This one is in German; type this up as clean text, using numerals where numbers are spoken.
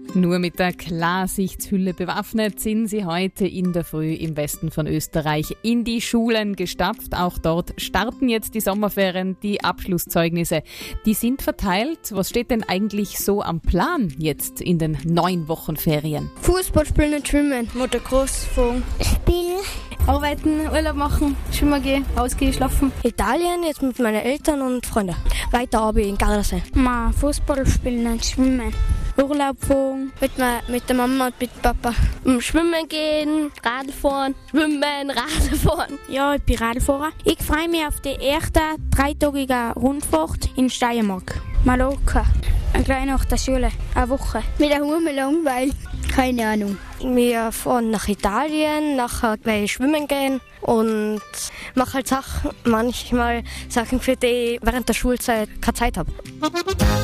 Nur mit der Klarsichtshülle bewaffnet sind sie heute in der Früh im Westen von Österreich in die Schulen gestapft. Auch dort starten jetzt die Sommerferien, die Abschlusszeugnisse. Die sind verteilt. Was steht denn eigentlich so am Plan jetzt in den 9 Wochen Ferien? Fußball spielen und schwimmen. Motocross fahren. Spielen. Arbeiten, Urlaub machen, schwimmen gehen, rausgehen, schlafen. Italien, jetzt mit meinen Eltern und Freunden. Weiter arbeiten in Gardasee. Fußball spielen und schwimmen. Urlaub fahren. Mit der Mama und mit Papa. Schwimmen gehen, Radl fahren. Schwimmen, Radl fahren. Ja, ich bin Radlfahrer. Ich freue mich auf die erste 3-tägige Rundfahrt in Steiermark. Mallorca. Gleich nach der Schule. Eine Woche. Mit der Hume langweilig. Keine Ahnung. Wir fahren nach Italien, nachher gleich schwimmen gehen und mache halt manchmal Sachen, für die ich während der Schulzeit keine Zeit habe.